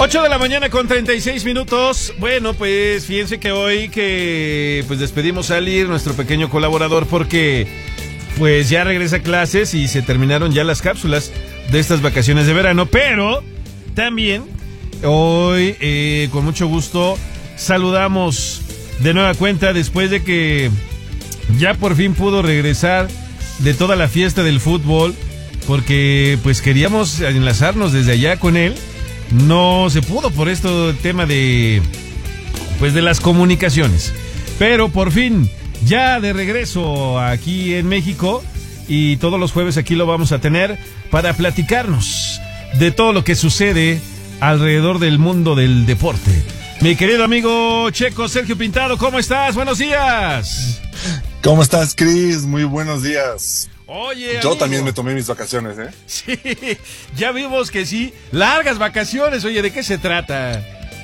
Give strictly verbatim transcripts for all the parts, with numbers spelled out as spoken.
ocho de la mañana con treinta y seis minutos. Bueno, pues fíjense que hoy que pues despedimos a Ali, nuestro pequeño colaborador, porque pues ya regresa a clases y se terminaron ya las cápsulas de estas vacaciones de verano. Pero también hoy eh, con mucho gusto saludamos de nueva cuenta después de que ya por fin pudo regresar de toda la fiesta del fútbol, porque pues queríamos enlazarnos desde allá con él. No se pudo por esto el tema de pues de las comunicaciones, pero por fin ya de regreso aquí en México, y todos los jueves aquí lo vamos a tener para platicarnos de todo lo que sucede alrededor del mundo del deporte. Mi querido amigo Checo Sergio Pintado, ¿cómo estás? Buenos días. ¿Cómo estás, Cris? Muy buenos días. Oye, yo amigo, también me tomé mis vacaciones, ¿eh? Sí, ya vimos que sí. Largas vacaciones. Oye, ¿de qué se trata?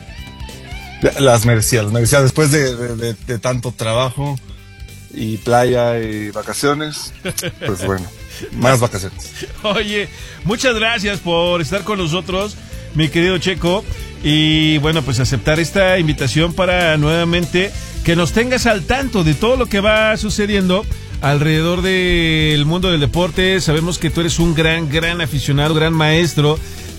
Las merecía, las merecía. Después de, de, de, de tanto trabajo y playa y vacaciones, pues bueno, más vacaciones. Oye, muchas gracias por estar con nosotros, mi querido Checo. Y bueno, pues aceptar esta invitación para nuevamente que nos tengas al tanto de todo lo que va sucediendo alrededor del mundo del deporte. Sabemos que tú eres un gran, gran aficionado, gran maestro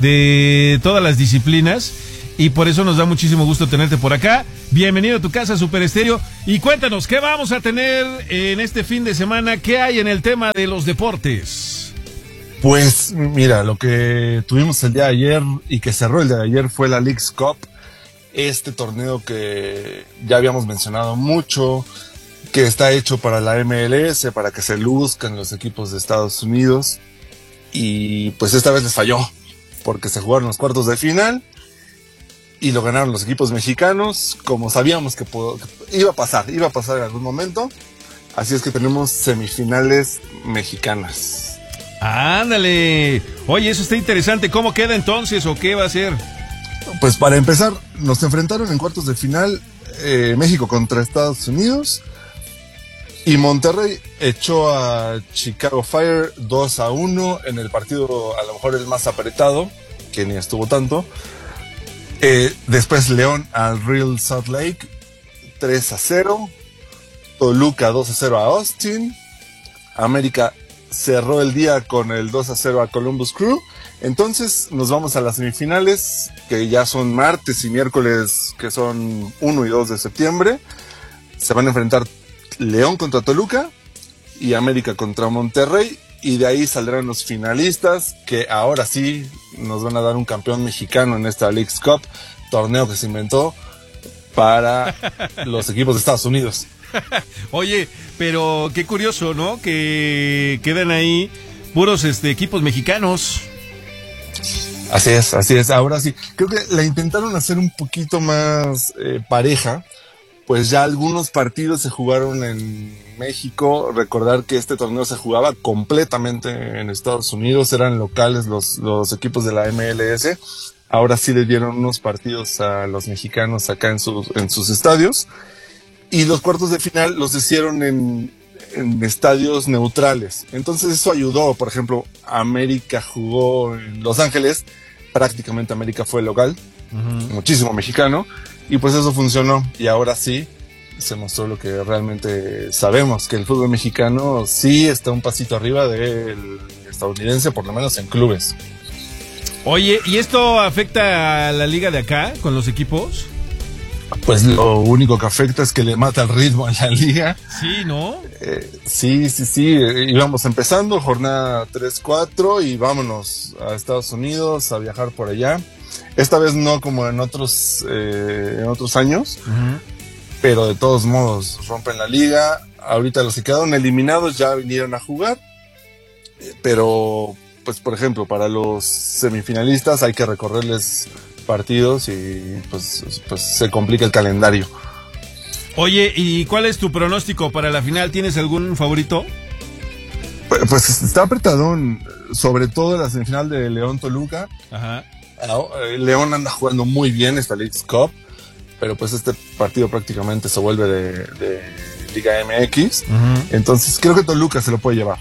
de todas las disciplinas, y por eso nos da muchísimo gusto tenerte por acá. Bienvenido a tu casa, Super Estéreo, y cuéntanos, ¿qué vamos a tener en este fin de semana? ¿Qué hay en el tema de los deportes? Pues mira, lo que tuvimos el día de ayer y que cerró el día de ayer fue la Leagues Cup, este torneo que ya habíamos mencionado mucho, que está hecho para la M L S, para que se luzcan los equipos de Estados Unidos, y pues esta vez les falló, porque se jugaron los cuartos de final y lo ganaron los equipos mexicanos, como sabíamos que, pudo, que iba a pasar, iba a pasar en algún momento. Así es que tenemos semifinales mexicanas. ¡Ándale! Oye, eso está interesante. ¿Cómo queda entonces o qué va a ser? Pues para empezar, nos enfrentaron en cuartos de final eh, México contra Estados Unidos, y Monterrey echó a Chicago Fire dos a uno en el partido a lo mejor el más apretado, que ni estuvo tanto. Eh, después León al Real Salt Lake tres a cero. Toluca dos a cero a Austin. América cerró el día con el dos a cero a Columbus Crew. Entonces nos vamos a las semifinales, que ya son martes y miércoles, que son uno y dos de septiembre. Se van a enfrentar León contra Toluca y América contra Monterrey, y de ahí saldrán los finalistas, que ahora sí nos van a dar un campeón mexicano en esta Leagues Cup, torneo que se inventó para los equipos de Estados Unidos. Oye, pero qué curioso, ¿no? Que quedan ahí puros este, equipos mexicanos. Así es, así es. Ahora sí, creo que la intentaron hacer un poquito más eh, pareja. Pues ya algunos partidos se jugaron en México. Recordar que este torneo se jugaba completamente en Estados Unidos, eran locales los, los equipos de la M L S. Ahora sí le dieron unos partidos a los mexicanos acá en sus, en sus estadios. Y los cuartos de final los hicieron en, en estadios neutrales. Entonces eso ayudó. Por ejemplo, América jugó en Los Ángeles, prácticamente América fue local, uh-huh. Muchísimo mexicano. Y pues eso funcionó, y ahora sí se mostró lo que realmente sabemos, que el fútbol mexicano sí está un pasito arriba del estadounidense, por lo menos en clubes. Oye, ¿y esto afecta a la liga de acá con los equipos? Pues lo único que afecta es que le mata el ritmo a la liga. Sí, ¿no? Eh, sí, sí, sí, íbamos empezando, jornada tres cuatro, y vámonos a Estados Unidos a viajar por allá. Esta vez no como en otros eh, en otros años, uh-huh. Pero de todos modos rompen la liga. Ahorita los que quedaron eliminados ya vinieron a jugar, pero pues por ejemplo para los semifinalistas hay que recorrerles partidos y pues, pues se complica el calendario. Oye, ¿y cuál es tu pronóstico para la final? ¿Tienes algún favorito? Pues, pues está apretadón, sobre todo la semifinal de León Toluca. Ajá. León anda jugando muy bien esta Leagues Cup, pero pues este partido prácticamente se vuelve de, de Liga M X. Uh-huh. Entonces creo que Toluca se lo puede llevar.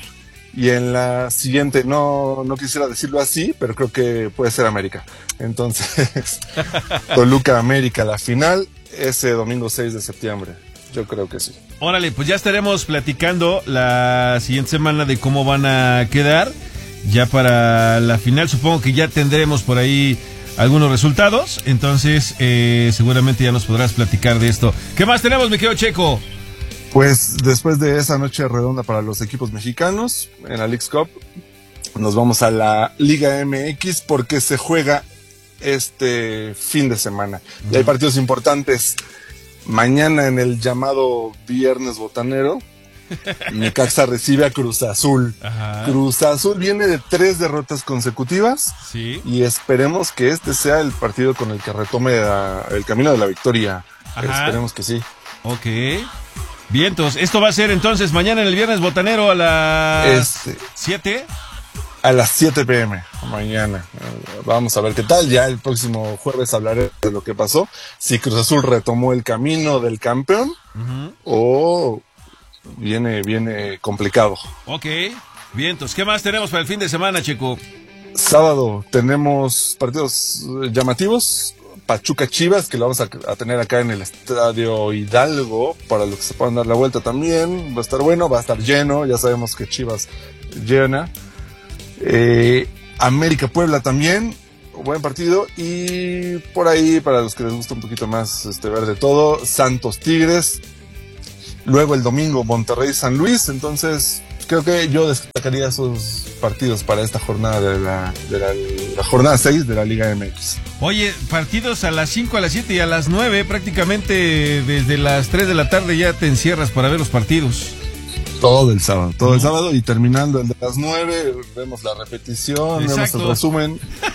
y en la siguiente, no, no quisiera decirlo así, pero creo que puede ser América. Entonces, Toluca América, la final, ese domingo seis de septiembre. Yo creo que sí. Órale, pues ya estaremos platicando la siguiente semana de cómo van a quedar. Ya para la final supongo que ya tendremos por ahí algunos resultados. Entonces eh, seguramente ya nos podrás platicar de esto. ¿Qué más tenemos, mi querido Checo? Pues después de esa noche redonda para los equipos mexicanos en la Leagues Cup, nos vamos a la Liga M X porque se juega este fin de semana. Uh-huh. Y hay partidos importantes. Mañana en el llamado Viernes Botanero, Necaxa recibe a Cruz Azul. Ajá. Cruz Azul viene de tres derrotas consecutivas. Sí. Y esperemos que este sea el partido con el que retome la, el camino de la victoria. Ajá. Esperemos que sí. Ok. Vientos. Esto va a ser entonces mañana en el Viernes Botanero a las siete. Este, a las siete pm mañana. Vamos a ver qué tal. Ya el próximo jueves hablaré de lo que pasó. Si Cruz Azul retomó el camino del campeón uh-huh. o... Viene, viene complicado. Ok, vientos. ¿Qué más tenemos para el fin de semana, Checo? Sábado tenemos partidos llamativos. Pachuca Chivas, que lo vamos a, a tener acá en el Estadio Hidalgo, para los que se puedan dar la vuelta también. Va a estar bueno, va a estar lleno. Ya sabemos que Chivas llena. Eh, América Puebla también. Buen partido. Y por ahí, para los que les gusta un poquito más este, ver de todo, Santos Tigres. Luego el domingo Monterrey San Luis. Entonces creo que yo destacaría esos partidos para esta jornada de la, de la, la jornada seis de la Liga M X. Oye, partidos a las cinco, a las siete y a las nueve, prácticamente desde las tres de la tarde ya te encierras para ver los partidos. Todo el sábado, todo uh-huh. el sábado, y terminando el de las nueve vemos la repetición. Exacto. Vemos el resumen.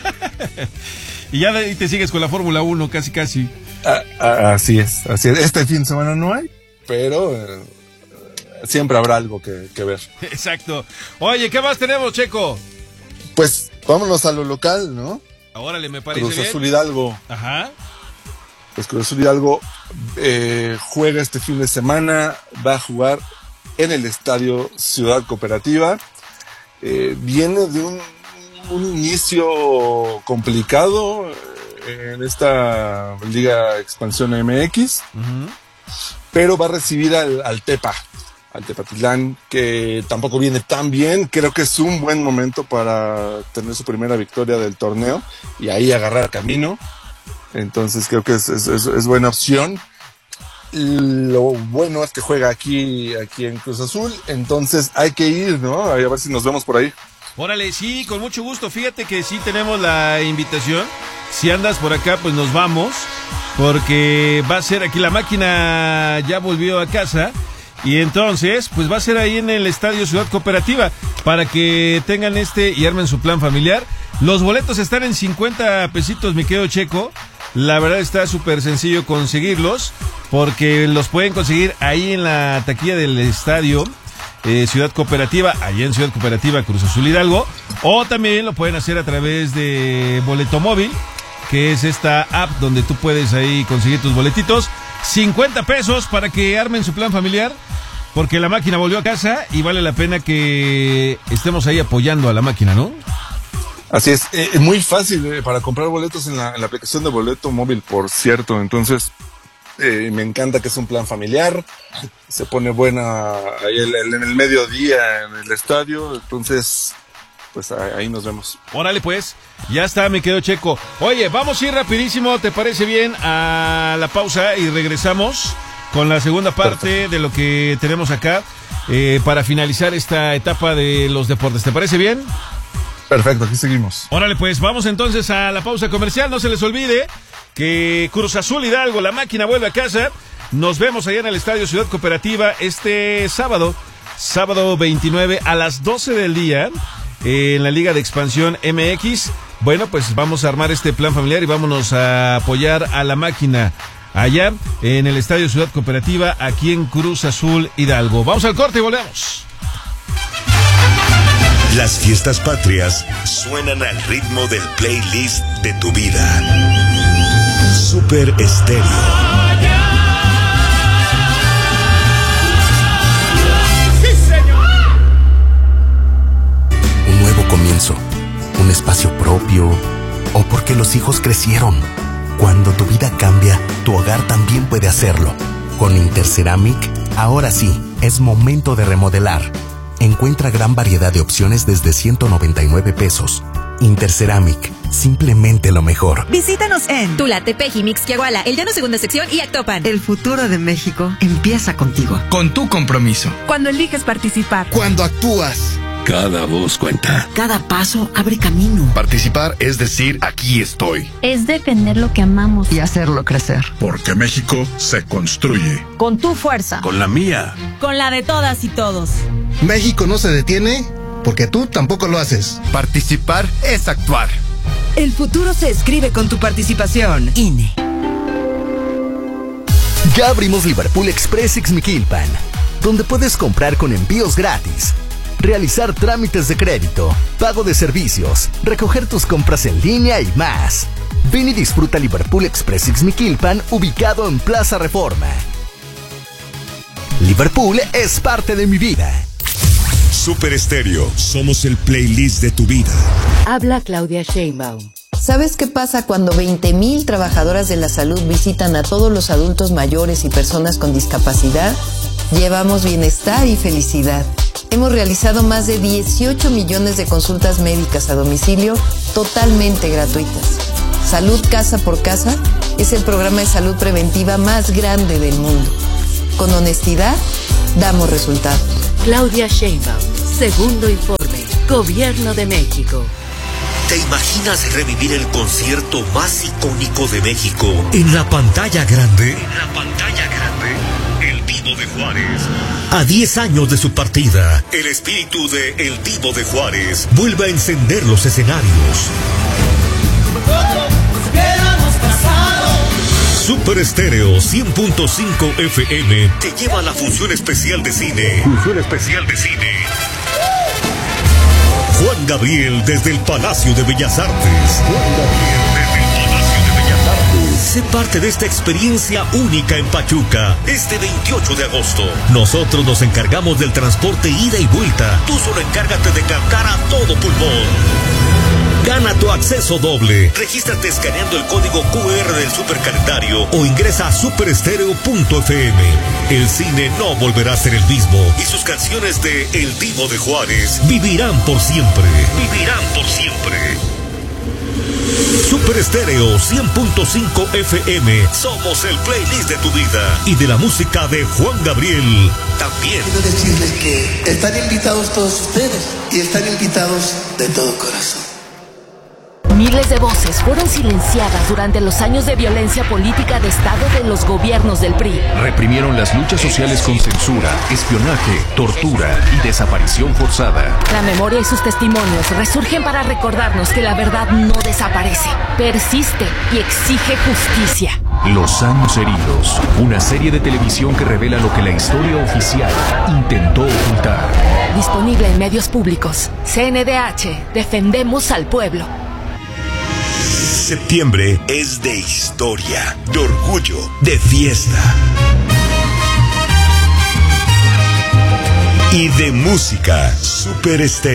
Y ya de ahí te sigues con la Fórmula uno casi casi. Ah, ah, así es, así es. Este fin de semana no hay, pero eh, siempre habrá algo que, que ver. Exacto. Oye, ¿qué más tenemos, Checo? Pues vámonos a lo local, ¿no? Órale, me parece Cruz bien. Azul Hidalgo. Ajá. Pues Cruz Azul Hidalgo eh, juega este fin de semana, va a jugar en el Estadio Ciudad Cooperativa. Eh, viene de un, un inicio complicado en esta Liga Expansión M X. Uh-huh. Pero va a recibir al, al Tepa, al Tepatitlán, que tampoco viene tan bien. Creo que es un buen momento para tener su primera victoria del torneo y ahí agarrar camino. Entonces creo que es, es, es, es buena opción. Lo bueno es que juega aquí, aquí en Cruz Azul, entonces hay que ir, ¿no? A ver si nos vemos por ahí. Órale, sí, con mucho gusto. Fíjate que sí tenemos la invitación. Si andas por acá, pues nos vamos, porque va a ser aquí, la máquina ya volvió a casa, y entonces pues va a ser ahí en el Estadio Ciudad Cooperativa, para que tengan este y armen su plan familiar. Los boletos están en cincuenta pesitos, mi querido Checo. La verdad está súper sencillo conseguirlos, porque los pueden conseguir ahí en la taquilla del Estadio eh, Ciudad Cooperativa, allá en Ciudad Cooperativa, Cruz Azul Hidalgo, o también lo pueden hacer a través de Boleto Móvil, que es esta app donde tú puedes ahí conseguir tus boletitos. cincuenta pesos para que armen su plan familiar, porque la máquina volvió a casa y vale la pena que estemos ahí apoyando a la máquina, ¿no? Así es, es eh, muy fácil eh, para comprar boletos en la, en la aplicación de Boleto Móvil, por cierto. Entonces eh, me encanta que es un plan familiar, se pone buena ahí el, el, en el mediodía en el estadio, entonces pues ahí nos vemos. Órale pues, ya está, me quedo Checo. Oye, vamos a ir rapidísimo, ¿te parece bien? A la pausa y regresamos con la segunda parte Perfecto. De lo que tenemos acá eh, para finalizar esta etapa de los deportes. ¿Te parece bien? Perfecto, aquí seguimos. Órale pues, vamos entonces a la pausa comercial. No se les olvide que Cruz Azul Hidalgo, la máquina, vuelve a casa. Nos vemos allá en el Estadio Ciudad Cooperativa este sábado, sábado veintinueve a las doce del día, en la Liga de Expansión M X. Bueno, pues vamos a armar este plan familiar y vámonos a apoyar a la máquina allá en el Estadio Ciudad Cooperativa, aquí en Cruz Azul Hidalgo. Vamos al corte y volvemos. Las fiestas patrias suenan al ritmo del playlist de tu vida. Super Estéreo. nuevo comienzo, un espacio propio o porque los hijos crecieron. Cuando tu vida cambia, tu hogar también puede hacerlo. Con Interceramic, ahora sí, es momento de remodelar. Encuentra gran variedad de opciones desde ciento noventa y nueve pesos. Interceramic, simplemente lo mejor. Visítanos en Tula, Tepeji, Mixquiahuala, El Llano Segunda Sección y Actopan. El futuro de México empieza contigo. Con tu compromiso. Cuando eliges participar. Cuando actúas. Cada voz cuenta. Cada paso abre camino. Participar es decir, aquí estoy. Es defender lo que amamos y hacerlo crecer. Porque México se construye. Con tu fuerza. Con la mía. Con la de todas y todos. México no se detiene porque tú tampoco lo haces. Participar es actuar. El futuro se escribe con tu participación. I N E. Ya abrimos Liverpool Express Ixmiquilpan, donde puedes comprar con envíos gratis, realizar trámites de crédito, pago de servicios, recoger tus compras en línea y más. Ven y disfruta Liverpool Express Ixmiquilpan, ubicado en Plaza Reforma. Liverpool es parte de mi vida. Super Estéreo, somos el playlist de tu vida. Habla Claudia Sheinbaum. ¿Sabes qué pasa cuando veinte mil trabajadoras de la salud visitan a todos los adultos mayores y personas con discapacidad? Llevamos bienestar y felicidad. Hemos realizado más de dieciocho millones de consultas médicas a domicilio totalmente gratuitas. Salud Casa por Casa es el programa de salud preventiva más grande del mundo. Con honestidad, damos resultados. Claudia Sheinbaum, segundo informe, Gobierno de México. ¿Te imaginas revivir el concierto más icónico de México? En la pantalla grande. En la pantalla grande. El Divo de Juárez. A diez años de su partida, el espíritu de El Divo de Juárez vuelve a encender los escenarios. Super Estéreo cien punto cinco F M te lleva a la función especial de cine. Función especial de cine. Juan Gabriel desde el Palacio de Bellas Artes. Juan Gabriel desde el Palacio de Bellas Artes. Sé parte de esta experiencia única en Pachuca. Este veintiocho de agosto. Nosotros nos encargamos del transporte ida y vuelta. Tú solo encárgate de cantar a todo pulmón. Gana tu acceso doble. Regístrate escaneando el código Q R del supercalendario o ingresa a super estéreo punto F M. El cine no volverá a ser el mismo y sus canciones de El Divo de Juárez vivirán por siempre. Vivirán por siempre. Super Estéreo cien punto cinco F M. Somos el playlist de tu vida y de la música de Juan Gabriel. También quiero decirles que están invitados todos ustedes y están invitados de todo corazón. Miles de voces fueron silenciadas durante los años de violencia política de Estado de los gobiernos del P R I. Reprimieron las luchas sociales con censura, espionaje, tortura y desaparición forzada. La memoria y sus testimonios resurgen para recordarnos que la verdad no desaparece, persiste y exige justicia. Los años heridos, una serie de televisión que revela lo que la historia oficial intentó ocultar. Disponible en medios públicos. C N D H, defendemos al pueblo. Septiembre es de historia, de orgullo, de fiesta. Y de música. Super Estéreo.